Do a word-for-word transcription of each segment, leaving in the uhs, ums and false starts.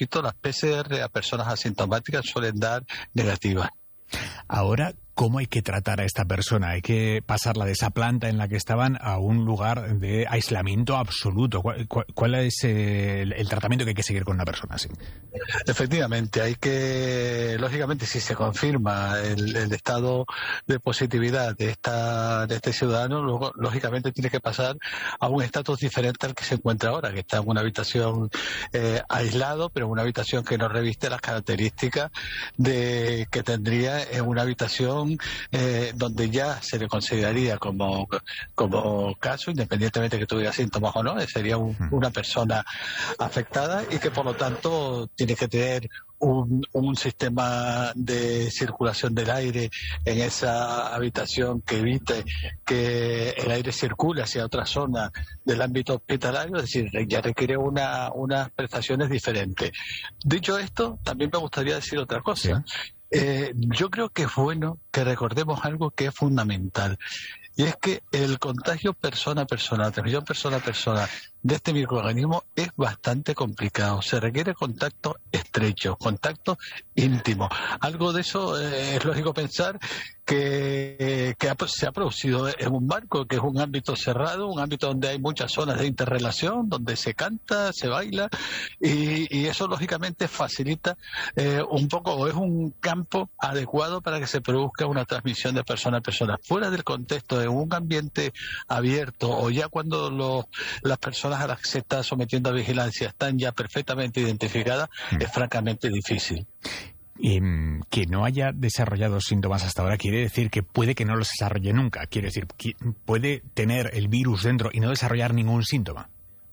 repito, las P C R a personas asintomáticas suelen dar negativas. Ahora, ¿cómo hay que tratar a esta persona? ¿Hay que pasarla de esa planta en la que estaban a un lugar de aislamiento absoluto? ¿Cuál, cuál, cuál es el, el tratamiento que hay que seguir con una persona así? Efectivamente, hay que, lógicamente, si se confirma el, el estado de positividad de esta de este ciudadano, luego, lógicamente, tiene que pasar a un estatus diferente al que se encuentra ahora, que está en una habitación eh, aislado, pero en una habitación que no reviste las características de que tendría en una habitación eh, donde ya se le consideraría como, como caso, independientemente de que tuviera síntomas o no, sería un, una persona afectada y que por lo tanto tiene que tener un, un sistema de circulación del aire en esa habitación que evite que el aire circule hacia otra zona del ámbito hospitalario, es decir, ya requiere una, unas prestaciones diferentes. Dicho esto, también me gustaría decir otra cosa. ¿Sí? Eh, yo creo que es bueno que recordemos algo que es fundamental, y es que el contagio persona a persona, la transmisión persona a persona de este microorganismo es bastante complicado. Se requiere contacto estrecho, contacto íntimo. Algo de eso eh, es lógico pensar que, que ha, se ha producido en un marco que es un ámbito cerrado, un ámbito donde hay muchas zonas de interrelación, donde se canta, se baila, y, y eso lógicamente facilita eh, un poco, o es un campo adecuado para que se produzca una transmisión de persona a persona. Fuera del contexto de un ambiente abierto, o ya cuando los, las personas a las que se está sometiendo a vigilancia están ya perfectamente identificadas, mm. es francamente difícil. Y que no haya desarrollado síntomas hasta ahora quiere decir que puede que no los desarrolle nunca. Quiere decir, que puede tener el virus dentro y no desarrollar ningún síntoma.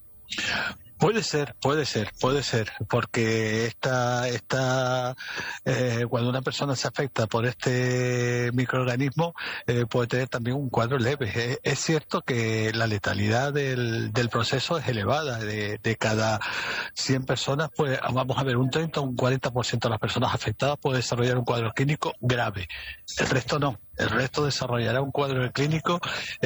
Puede ser, puede ser, puede ser, porque esta, esta, eh, cuando una persona se afecta por este microorganismo eh, puede tener también un cuadro leve. Es, es cierto que la letalidad del, del proceso es elevada. De, de cada cien personas, pues vamos a ver, un treinta o un cuarenta por ciento de las personas afectadas puede desarrollar un cuadro clínico grave. El resto no. El resto desarrollará un cuadro clínico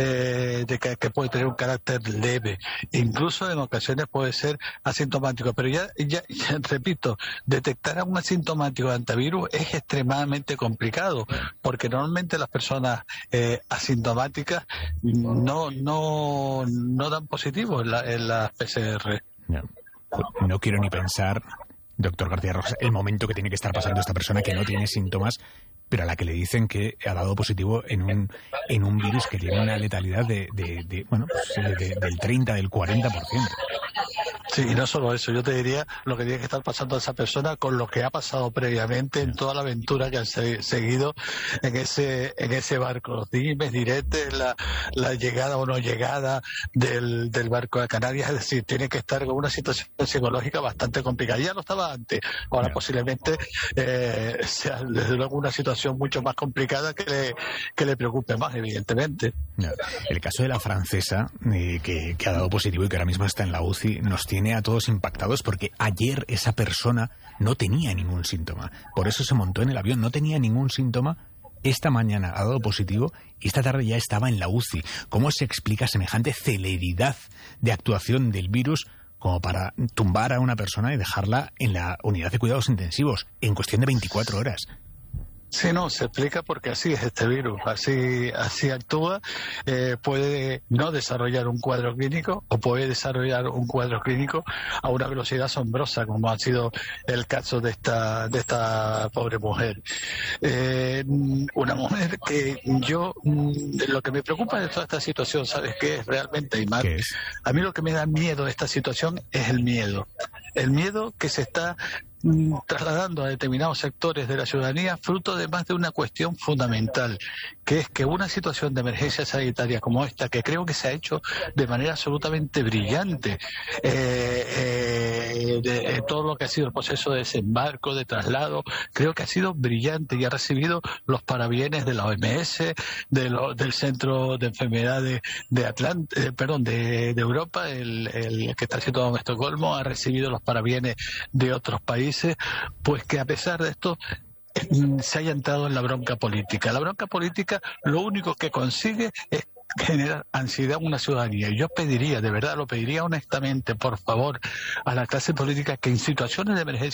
eh, de que, que puede tener un carácter leve. Incluso en ocasiones puede ser asintomático. Pero ya, ya, ya repito, detectar a un asintomático de antivirus es extremadamente complicado, porque normalmente las personas eh, asintomáticas no, no, no dan positivo en, la, en las P C R. No, no quiero ni pensar, doctor García Rojas, el momento que tiene que estar pasando esta persona que no tiene síntomas, pero a la que le dicen que ha dado positivo en un en un virus que tiene una letalidad de, de, de bueno, pues de, del treinta, del cuarenta por ciento. Sí, y no solo eso, yo te diría lo que tiene que estar pasando a esa persona con lo que ha pasado previamente en toda la aventura que han se, seguido en ese en ese barco, los dimes, diretes, la, la llegada o no llegada del, del barco a Canarias, es decir, tiene que estar con una situación psicológica bastante complicada. Ya lo estaba antes, ahora no. posiblemente eh, sea desde luego una situación mucho más complicada que le, que le preocupe más, evidentemente. No. El caso de la francesa, eh, que, que ha dado positivo y que ahora mismo está en la U C I, nos tiene a todos impactados porque ayer esa persona no tenía ningún síntoma. Por eso se montó en el avión, no tenía ningún síntoma. Esta mañana ha dado positivo y esta tarde ya estaba en la U C I. ¿Cómo se explica semejante celeridad de actuación del virus como para tumbar a una persona y dejarla en la unidad de cuidados intensivos en cuestión de veinticuatro horas? Sí, no, se explica porque así es este virus, así así actúa, eh, puede no desarrollar un cuadro clínico o puede desarrollar un cuadro clínico a una velocidad asombrosa, como ha sido el caso de esta de esta pobre mujer. Eh, una mujer que yo, lo que me preocupa de toda esta situación, ¿sabes qué es realmente, Aymar? ¿Qué es? A mí lo que me da miedo de esta situación es el miedo. El miedo que se está trasladando a determinados sectores de la ciudadanía fruto de más de una cuestión fundamental, que es que una situación de emergencia sanitaria como esta, que creo que se ha hecho de manera absolutamente brillante, eh, eh, de, de todo lo que ha sido el proceso de desembarco, de traslado, creo que ha sido brillante y ha recibido los parabienes de la O M S, de lo, del Centro de Enfermedades de Atlanta, eh, perdón, de, de Europa, el, el que está situado en Estocolmo, ha recibido los parabienes de otros países, pues que a pesar de esto se haya entrado en la bronca política. La bronca política lo único que consigue es generar ansiedad en una ciudadanía. Y yo pediría, de verdad, lo pediría honestamente, por favor, a la clase política que en situaciones de emergencia